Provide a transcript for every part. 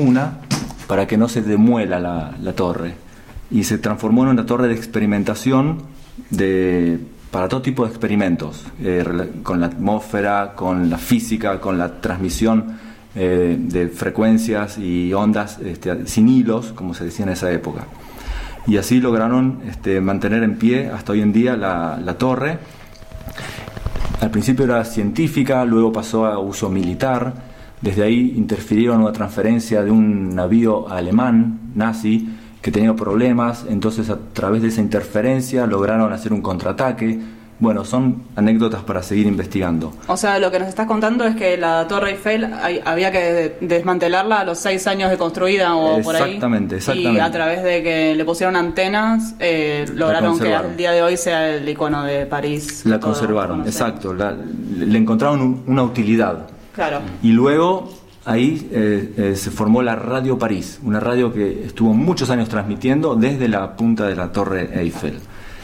comuna para que no se demuela la torre. Y se transformó en una torre de experimentación para todo tipo de experimentos, con la atmósfera, con la física, con la transmisión de frecuencias y ondas sin hilos, como se decía en esa época. Y así lograron mantener en pie hasta hoy en día la torre. Al principio era científica, luego pasó a uso militar. Desde ahí interfirieron una transferencia de un navío alemán nazi que tenía problemas, entonces a través de esa interferencia lograron hacer un contraataque. Bueno, son anécdotas para seguir investigando. O sea, lo que nos estás contando es que la Torre Eiffel había que desmantelarla a los 6 años de construida o por ahí. Exactamente. Y a través de que le pusieron antenas, lograron que al día de hoy sea el icono de París. La conservaron, exacto. Le encontraron una utilidad. Claro. Y luego ahí se formó la Radio París, una radio que estuvo muchos años transmitiendo desde la punta de la Torre Eiffel.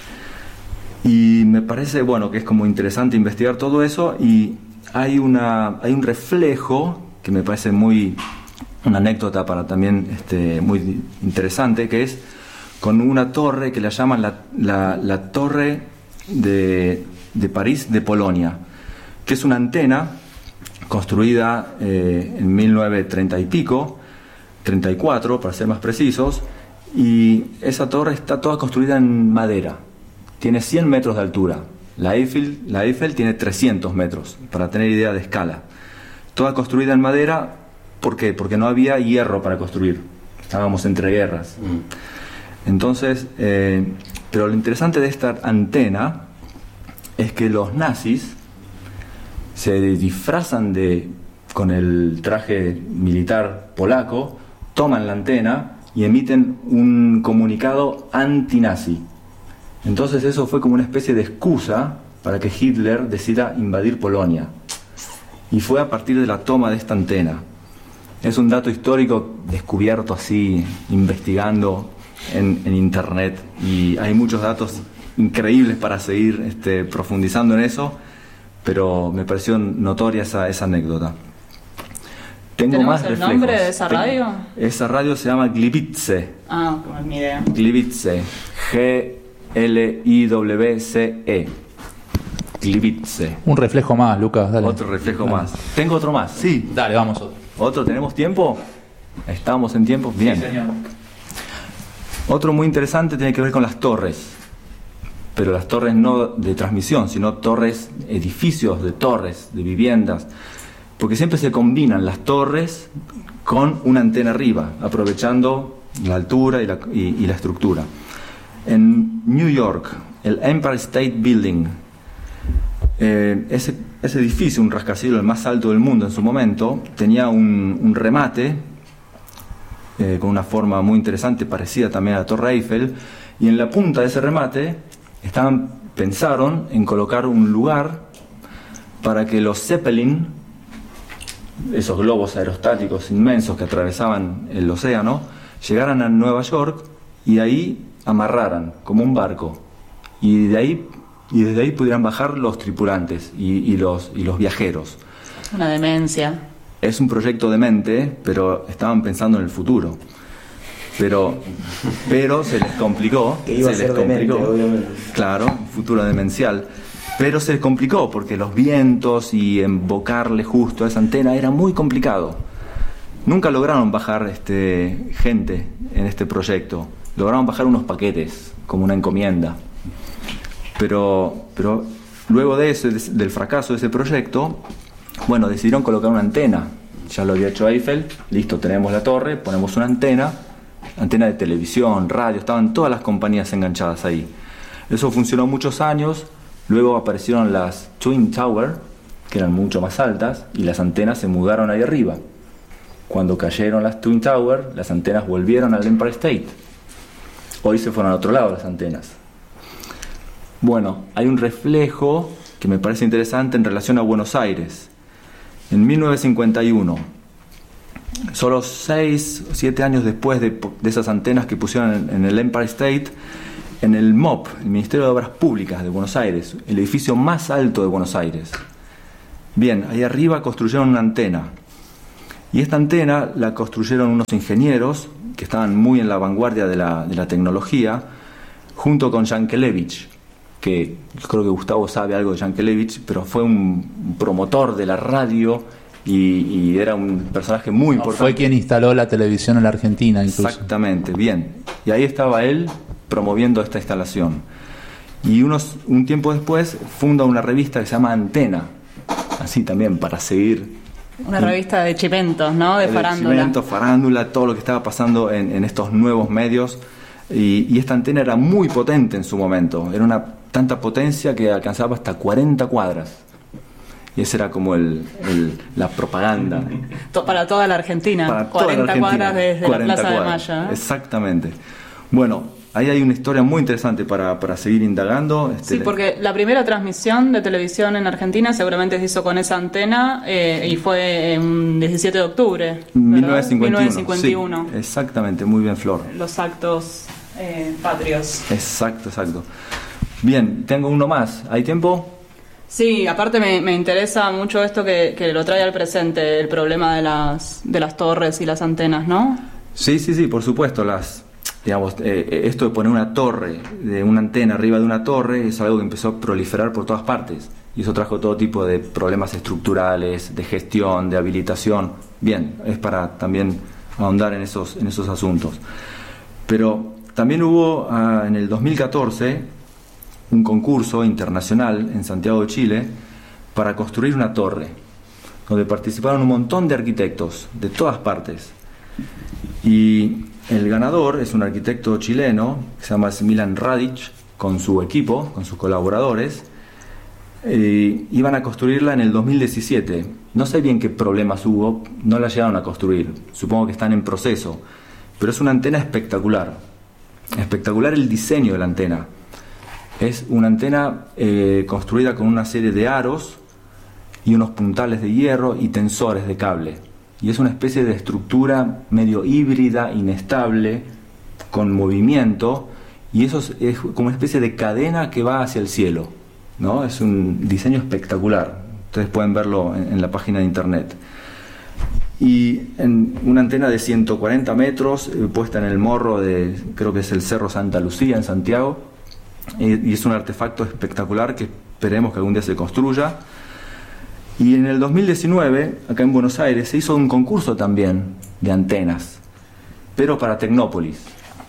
Y me parece, que es como interesante investigar todo eso, y hay un reflejo que me parece una anécdota para también muy interesante, que es con una torre que la llaman la Torre de París de Polonia, que es una antena construida en 1930 y pico, 34 para ser más precisos, y esa torre está toda construida en madera. Tiene 100 metros de altura. La Eiffel tiene 300 metros, para tener idea de escala. Toda construida en madera, ¿por qué? Porque no había hierro para construir. Estábamos entre guerras. Entonces, pero lo interesante de esta antena es que los nazis se disfrazan con el traje militar polaco, toman la antena y emiten un comunicado anti-nazi. Entonces eso fue como una especie de excusa para que Hitler decida invadir Polonia. Y fue a partir de la toma de esta antena. Es un dato histórico descubierto así, investigando en internet, y hay muchos datos increíbles para seguir profundizando en eso, pero me pareció notoria esa anécdota. Tengo más el reflejos. ¿Nombre de esa radio? Esa radio se llama Gliwice. No es mi idea. Gliwice. Gliwce. Gliwice. Un reflejo más, Lucas, dale. Otro reflejo más. Tengo otro más, sí. Dale, vamos otro. ¿Otro? ¿Tenemos tiempo? ¿Estamos en tiempo? Bien. Sí, señor. Otro muy interesante tiene que ver con las torres. Pero las torres no de transmisión, sino torres, edificios de torres, de viviendas. Porque siempre se combinan las torres con una antena arriba, aprovechando la altura y la estructura. En New York, el Empire State Building, ese edificio, un rascacielos el más alto del mundo en su momento, tenía un remate con una forma muy interesante, parecida también a la Torre Eiffel, y en la punta de ese remate pensaron en colocar un lugar para que los Zeppelin, esos globos aerostáticos inmensos que atravesaban el océano, llegaran a Nueva York y ahí amarraran como un barco, y desde ahí pudieran bajar los tripulantes y los viajeros. Una demencia. Es un proyecto demente, pero estaban pensando en el futuro. Pero se les complicó. Que iba a ser demente, obviamente. Claro, futuro demencial. Pero se les complicó porque los vientos y embocarle justo a esa antena era muy complicado. Nunca lograron bajar gente en este proyecto. Lograron bajar unos paquetes, como una encomienda. Pero luego del fracaso de ese proyecto, decidieron colocar una antena. Ya lo había hecho Eiffel, listo, tenemos la torre, ponemos una antena de televisión, radio, estaban todas las compañías enganchadas ahí. Eso funcionó muchos años, luego aparecieron las Twin Tower, que eran mucho más altas, y las antenas se mudaron ahí arriba. Cuando cayeron las Twin Tower, las antenas volvieron al Empire State. Hoy se fueron al otro lado las antenas. Hay un reflejo que me parece interesante en relación a Buenos Aires. En 1951, solo 6 o 7 años después de esas antenas que pusieron en el Empire State, en el MOP, el Ministerio de Obras Públicas de Buenos Aires, el edificio más alto de Buenos Aires. Bien, ahí arriba construyeron una antena. Y esta antena la construyeron unos ingenieros que estaban muy en la vanguardia de la tecnología, junto con Yankelevich, que yo creo que Gustavo sabe algo de Yankelevich, pero fue un promotor de la radio y era un personaje muy importante. Fue quien instaló la televisión en la Argentina, incluso. Exactamente, bien. Y ahí estaba él promoviendo esta instalación. Y un tiempo después funda una revista que se llama Antena, así también para seguir. Una revista de chimentos, ¿no? De farándula. Chimentos, farándula, todo lo que estaba pasando en estos nuevos medios. Y esta antena era muy potente en su momento. Era tanta potencia que alcanzaba hasta 40 cuadras. Y esa era como la propaganda. Para toda la Argentina. Para 40 toda la Argentina, cuadras desde la Plaza de cuadras. Mayo. Exactamente. Bueno, ahí hay una historia muy interesante para seguir indagando. Sí, porque la primera transmisión de televisión en Argentina seguramente se hizo con esa antena y fue en 17 de octubre. 1951. Sí, exactamente, muy bien, Flor. Los actos patrios. Exacto. Bien, tengo uno más. ¿Hay tiempo? Sí, aparte me interesa mucho esto que lo trae al presente, el problema de las torres y las antenas, ¿no? Sí, por supuesto. Esto de poner una torre, una antena arriba de una torre, es algo que empezó a proliferar por todas partes. Y eso trajo todo tipo de problemas estructurales, de gestión, de habilitación. Bien, es para también ahondar en esos asuntos. Pero también hubo en el 2014 un concurso internacional en Santiago de Chile para construir una torre, donde participaron un montón de arquitectos de todas partes. Y el ganador es un arquitecto chileno que se llama Milan Radic, con su equipo, con sus colaboradores. Iban a construirla en el 2017. No sé bien qué problemas hubo, no la llegaron a construir. Supongo que están en proceso. Pero es una antena espectacular. Espectacular el diseño de la antena. Es una antena construida con una serie de aros y unos puntales de hierro y tensores de cable. Y es una especie de estructura medio híbrida, inestable, con movimiento, y eso es como una especie de cadena que va hacia el cielo, ¿no? Es un diseño espectacular. Ustedes pueden verlo en la página de internet. Y en una antena de 140 metros, puesta en el morro de, creo que es el Cerro Santa Lucía en Santiago, y es un artefacto espectacular que esperemos que algún día se construya. Y en el 2019, acá en Buenos Aires, se hizo un concurso también de antenas, pero para Tecnópolis.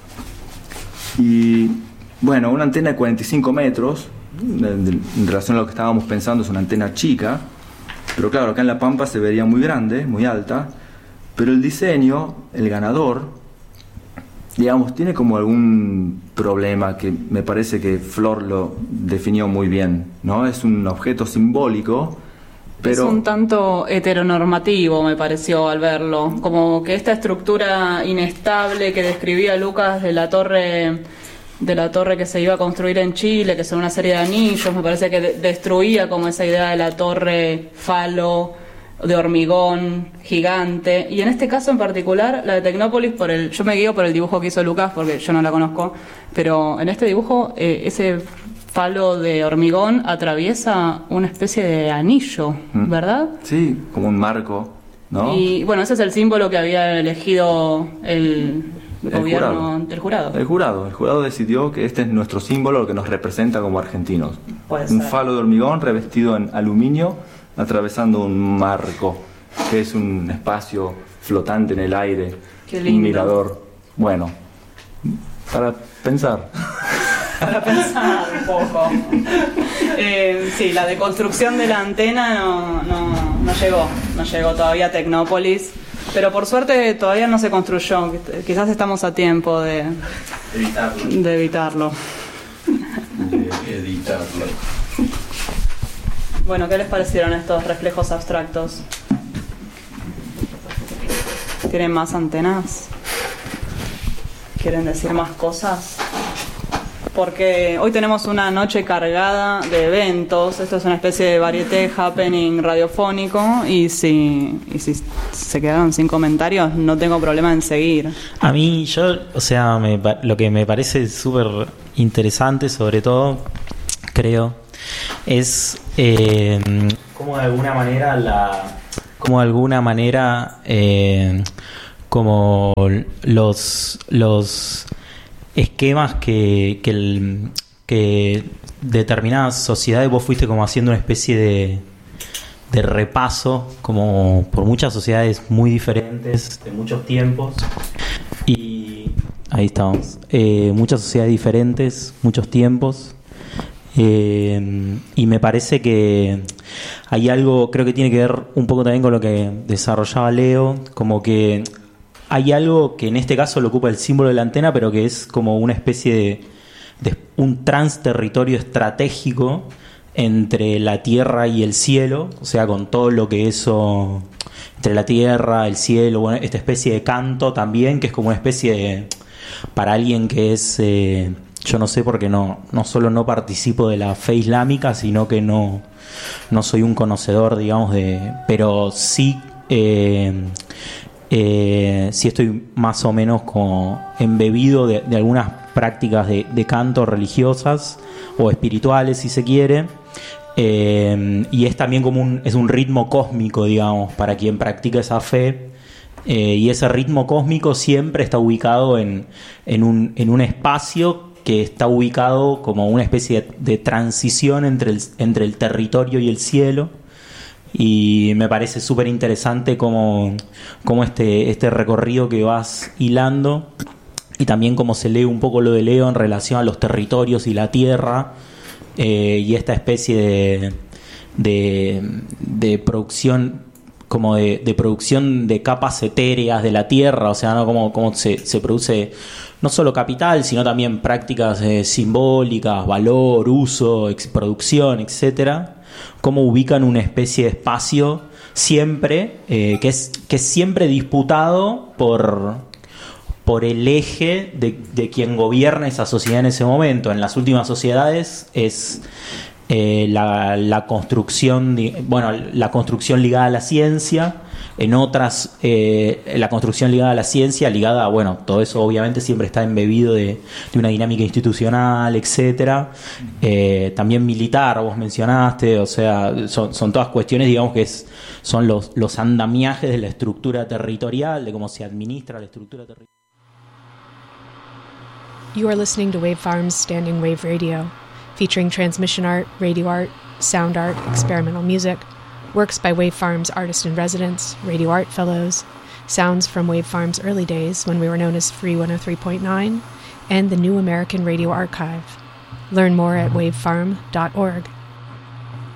Y bueno, una antena de 45 metros, en relación a lo que estábamos pensando, es una antena chica, pero claro, acá en La Pampa se vería muy grande, muy alta, pero el diseño, el ganador, digamos, tiene como algún problema que me parece que Flor lo definió muy bien, ¿no? Es un objeto simbólico, pero es un tanto heteronormativo, me pareció al verlo, como que esta estructura inestable que describía Lucas de la torre que se iba a construir en Chile, que son una serie de anillos, me parece que destruía como esa idea de la torre falo de hormigón gigante. Y en este caso en particular, la de Tecnópolis, yo me guío por el dibujo que hizo Lucas porque yo no la conozco, pero en este dibujo ese falo de hormigón atraviesa una especie de anillo, ¿verdad? Sí, como un marco, ¿no? Y bueno, ese es el símbolo que había elegido el gobierno, el jurado. El jurado decidió que este es nuestro símbolo, lo que nos representa como argentinos. Un falo de hormigón revestido en aluminio, atravesando un marco, que es un espacio flotante en el aire. Qué lindo. Un mirador. Bueno, para pensar. Para pensar un poco. Sí, la deconstrucción de la antena no llegó todavía a Tecnópolis, pero por suerte todavía no se construyó. Quizás estamos a tiempo de evitarlo. Bueno, ¿qué les parecieron estos reflejos abstractos? ¿Tienen más antenas? ¿Quieren decir más cosas? Porque hoy tenemos una noche cargada de eventos. Esto es una especie de varieté happening radiofónico. Y si se quedaron sin comentarios, no tengo problema en seguir. A mí, lo que me parece súper interesante, sobre todo, creo, es cómo de alguna manera como de alguna manera como los esquemas que determinadas sociedades, vos fuiste como haciendo una especie de repaso como por muchas sociedades muy diferentes de muchos tiempos, y ahí estamos, muchas sociedades diferentes, muchos tiempos, y me parece que hay algo, creo que tiene que ver un poco también con lo que desarrollaba Leo, como que hay algo que en este caso lo ocupa el símbolo de la antena, pero que es como una especie de un transterritorio estratégico entre la tierra y el cielo, o sea, con todo lo que eso, entre la tierra, el cielo, bueno, esta especie de canto también, que es como una especie de, para alguien que es, yo no sé porque no solo no participo de la fe islámica, sino que no soy un conocedor, digamos, pero sí, sí estoy más o menos como embebido de algunas prácticas de canto religiosas o espirituales, si se quiere. Y es también como es un ritmo cósmico, digamos, para quien practica esa fe, y ese ritmo cósmico siempre está ubicado en un espacio que está ubicado como una especie de transición entre el territorio y el cielo, y me parece súper interesante como este recorrido que vas hilando, y también cómo se lee un poco lo de Leo en relación a los territorios y la tierra, y esta especie de producción, como de producción de capas etéreas de la tierra, o sea, ¿no? Cómo se produce no solo capital, sino también prácticas simbólicas, valor, uso, producción, etcétera. Cómo ubican una especie de espacio siempre, que es siempre disputado por el eje de quien gobierna esa sociedad en ese momento. En las últimas sociedades es la construcción, la construcción ligada a la ciencia. En otras, la construcción ligada a la ciencia, ligada a, todo eso obviamente siempre está embebido de una dinámica institucional, etcétera. También militar, vos mencionaste, o sea, son todas cuestiones, digamos, que son los andamiajes de la estructura territorial, de cómo se administra la estructura territorial. You are listening to Wave Farm's Standing Wave Radio, featuring transmission art, radio art, sound art, experimental music, works by Wave Farm's artist-in-residence, radio art fellows, sounds from Wave Farm's early days when we were known as Free 103.9, and the New American Radio Archive. Learn more at wavefarm.org.